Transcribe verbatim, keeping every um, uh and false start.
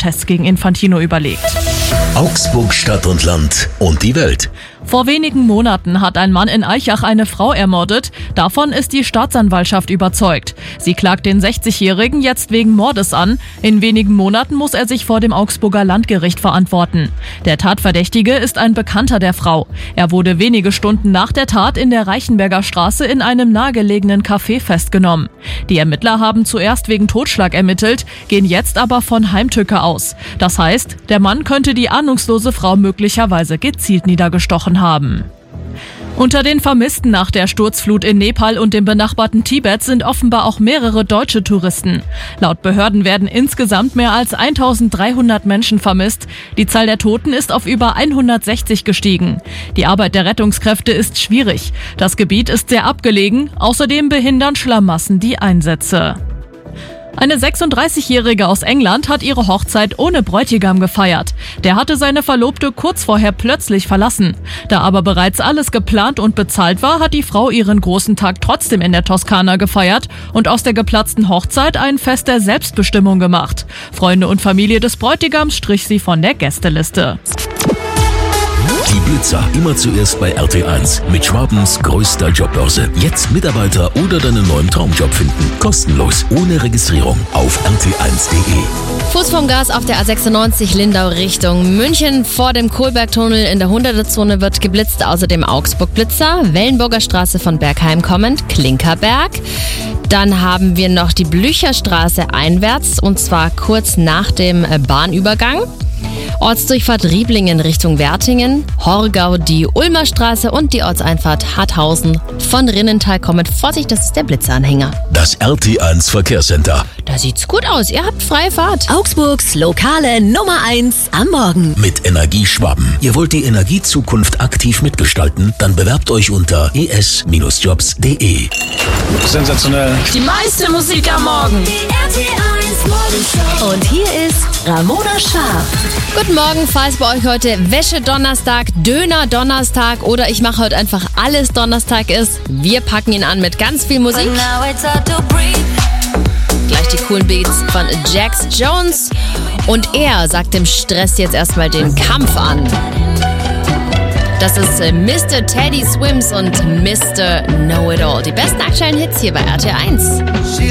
Protests gegen Infantino überlegt. Augsburg Stadt und Land und die Welt. Vor wenigen Monaten hat ein Mann in Aichach eine Frau ermordet. Davon ist die Staatsanwaltschaft überzeugt. Sie klagt den sechzigjährigen jetzt wegen Mordes an. In wenigen Monaten muss er sich vor dem Augsburger Landgericht verantworten. Der Tatverdächtige ist ein Bekannter der Frau. Er wurde wenige Stunden nach der Tat in der Reichenberger Straße in einem nahegelegenen Café festgenommen. Die Ermittler haben zuerst wegen Totschlag ermittelt, gehen jetzt aber von Heimtücke aus. Das heißt, der Mann könnte die ahnungslose Frau möglicherweise gezielt niedergestochen haben. Unter den Vermissten nach der Sturzflut in Nepal und dem benachbarten Tibet sind offenbar auch mehrere deutsche Touristen. Laut Behörden werden insgesamt mehr als eintausenddreihundert Menschen vermisst. Die Zahl der Toten ist auf über hundertsechzig gestiegen. Die Arbeit der Rettungskräfte ist schwierig. Das Gebiet ist sehr abgelegen. Außerdem behindern Schlamassen die Einsätze. Eine sechsunddreißigjährige aus England hat ihre Hochzeit ohne Bräutigam gefeiert. Der hatte seine Verlobte kurz vorher plötzlich verlassen. Da aber bereits alles geplant und bezahlt war, hat die Frau ihren großen Tag trotzdem in der Toskana gefeiert und aus der geplatzten Hochzeit ein Fest der Selbstbestimmung gemacht. Freunde und Familie des Bräutigams strich sie von der Gästeliste. Die Blitzer immer zuerst bei R T eins mit Schwabens größter Jobbörse. Jetzt Mitarbeiter oder deinen neuen Traumjob finden. Kostenlos, ohne Registrierung auf r t eins punkt de. Fuß vom Gas auf der A sechsundneunzig Lindau Richtung München. Vor dem Kohlbergtunnel in der hunderter-Zone wird geblitzt. Außerdem Augsburg-Blitzer. Wellenburger Straße von Bergheim kommend. Klinkerberg. Dann haben wir noch die Blücherstraße einwärts und zwar kurz nach dem Bahnübergang. Ortsdurchfahrt Rieblingen Richtung Wertingen, Horgau die Ulmer Straße und die Ortseinfahrt Harthausen von Rinnental kommend. Vorsicht, das ist der Blitzeranhänger. Das R T eins Verkehrscenter. Da sieht's gut aus, ihr habt freie Fahrt. Augsburgs lokale Nummer eins am Morgen. Mit Energie Schwaben. Ihr wollt die Energiezukunft aktiv mitgestalten? Dann bewerbt euch unter e s jobs punkt de. Sensationell. Die meiste Musik am Morgen. Die R T eins Morgenshow. Und hier ist Ramona Scharf. Guten Morgen, falls bei euch heute Wäsche-Donnerstag, Döner-Donnerstag oder ich mache heute einfach alles Donnerstag ist. Wir packen ihn an mit ganz viel Musik. Gleich die coolen Beats von Jax Jones. Und er sagt dem Stress jetzt erstmal den Kampf an. Das ist Mister Teddy Swims und Mister Know-It-All. Die besten aktuellen Hits hier bei R T eins.